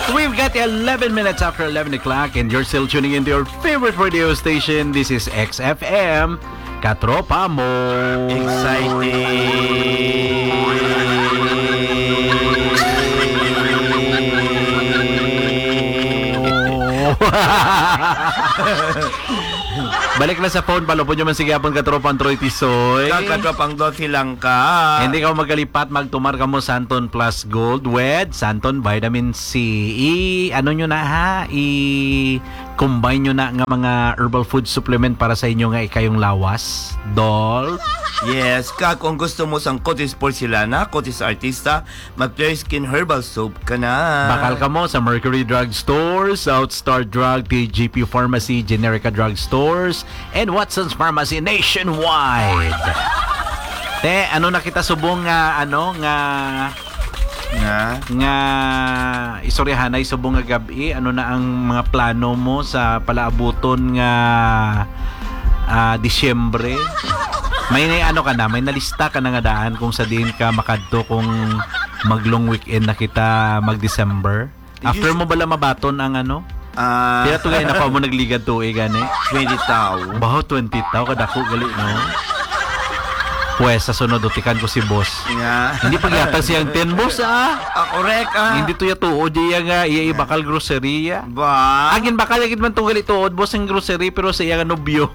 We've got 11 minutes after 11 o'clock and you're still tuning into your favorite radio station. This is XFM. Katropa mo. Balik na sa phone, palupon nyo man sige apon katropang Troy Tisoy. Katropang Dothy lang ka. Hindi ka magalipat, magtumar ka mo Santon Plus Gold with Santon Vitamin C. Ano nyo na ha? I-combine nyo na nga mga herbal food supplement para sa inyo nga ikayong lawas. Dol. Yes, kung gusto mo sang Cotis Porcelana, Cotis Artista, mag-Clear Skin Herbal Soap ka na. Bakal ka mo sa Mercury Drug Stores, Outstar Drug, TGP Pharmacy, Generica Drug Stores, and Watson's Pharmacy nationwide. Ano na kita subong nga istoryahanay subong nga gabi, ano na ang mga plano mo sa palaabuton nga Disyembre? May nalista ka na nga daan kung sa din ka makadto kung mag-long weekend na kita mag-December. After mo bala mabaton ang Kaya to gani na pa mo nagligad to gani. 20 tao. Baho 20 tao kadako gali no. Pues sa sunod utikan ko si boss. Yeah. Hindi pagyatag siyang 10 boss correct Hindi to ya tuod iya nga iya bakal groceria. Ba? Agin bakal agit man tunggal tuod boss ang grocery pero sa iya nga nobyo.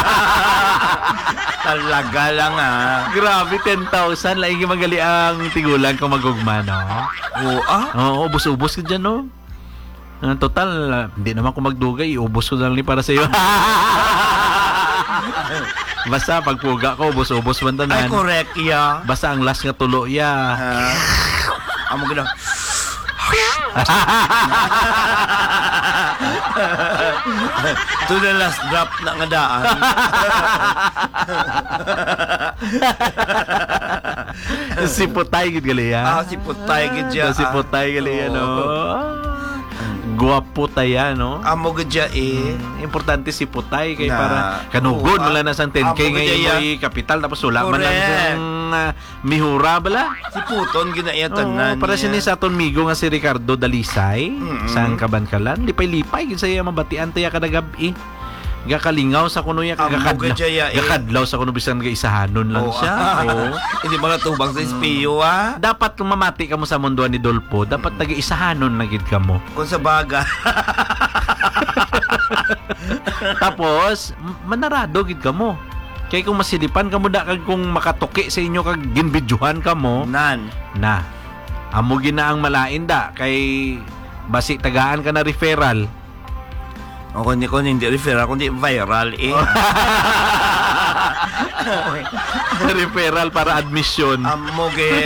Talaga lang Grabe 10,000 laing magali ang tigulan kung magugma no. Oo, ubos-ubos ka dyan no. Total, hindi naman ko magdugay, iubos ko lang para sa iyo. Basta pagpuga ko, ubos-ubos man tanan. Ay, correct, yeah. Basta ang last nga tulo, Amo gina. To the last drop na nga daan. Si Putay gid gali ya. Si Putay gid ya. Si Putay gali no. Guwapo taya no. Amo gid ya Importante si Putay kay para kanugod wala na sang 10k ngay kapital tapos wala man lang sang mihura bala. Si Puton ginayatan para sini sa aton migo nga si Ricardo Dalisay sang Kabankalan lipay-lipay gid saya mabatian taya kada gabi. Gakalingaw sa kuno ya gakadlaw sa kuno bisan gaisahanon lang siya. Hindi mo natubang sa espiyo Dapat kung mamati ka mo sa munduan ni Dolpo, dapat nag-iisahanon na gid ka mo. Kung sa baga. Tapos manarado gid ka mo. Kay kung masilipan ka mo da kag kung makatuki sa inyo kag ginbidyuhan ka mo. Na. Amo gina ang malain da kay basi tagaan ka na referral. O kundi hindi referral, kundi viral Referral para admission. Amoge.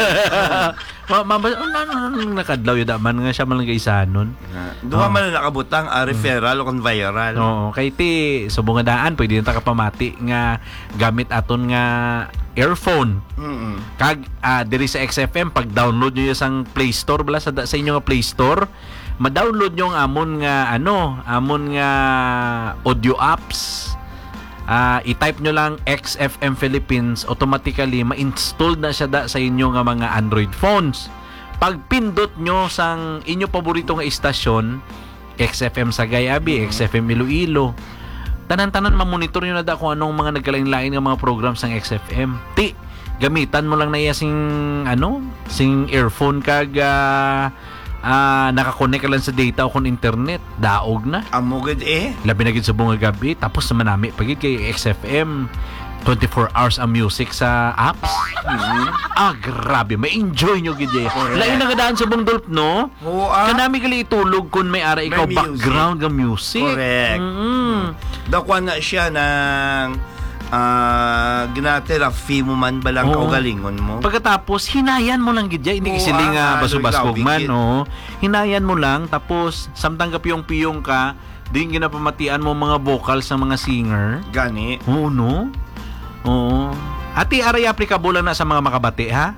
Nakadlaw yun man nga siya malang gaisanon. Duha man na nakabutang referral o kung viral. Oo, kay ti subong nga daan pwede na kapamati nga gamit aton nga earphone. Kag diri sa XFM pag download niyo sang Play Store bala sa inyo nga Play Store, ma-download nyo ang amon nga audio apps. I-type nyo lang XFM Philippines, automatically ma-install na siya sa inyo nga mga Android phones. Pag pindot nyo sang inyo paborito nga istasyon, XFM Sagayabi, XFM Iloilo, tanan-tanan ma-monitor nyo na da kung anong mga nagkalain-lain nga mga programs ng XFM. Gamitan mo lang na iya sing earphone kag nakakonek ka lang sa data o kung internet, daog na. Amugad Labi na gid sa bunga gabi, tapos naman namin pagid kay XFM 24 hours ang music sa apps. Grabe, may enjoy nyo gid lain na gadaan sa buong Dolp no. Kanami gali itulog kun may ara ikaw may background nga music. Correct. Dakwa na siya ng ginatherapy mo man balang kaugalingon mo. Pagkatapos hinayan mo lang gid hindi kisiling baso-basbog man hinayan mo lang tapos samtang ka piyong-piyong ka din ginapamatian mo mga vocals sa mga singer gani. No. Ati aray applicable na sa mga makabati ha.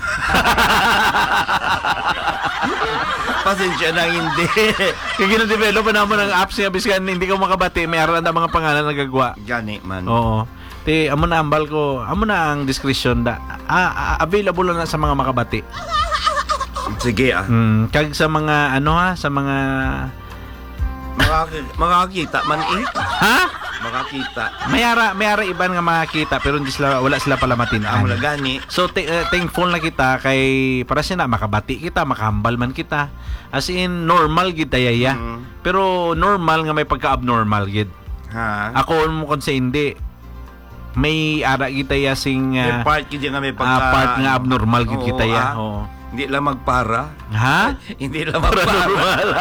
Pasensya na hindi. Kaya gina-develop na mo ng apps niya biskan hindi ka makabati may aral na mga pangalan na gagwa. Gani man. Oo. Amo na ambal ko. Amo na ang discretion da. Available na sa mga makabati. Sige Kag sa mga sa mga makakita man ha? makakita Mayara iban nga makakita pero wala sila pala matin-an. amo gani. So thankful na kita kay para sina makabati kita, makahambal man kita. As in normal gid yaya. Pero normal nga may pagka-abnormal gid. Ha. Ako mo kon sa hindi. May ara gid ya sing May part gid nga may pagka part nga abnormal gid kita ya. Hindi lang magpara. Ha? Hindi lang magpara.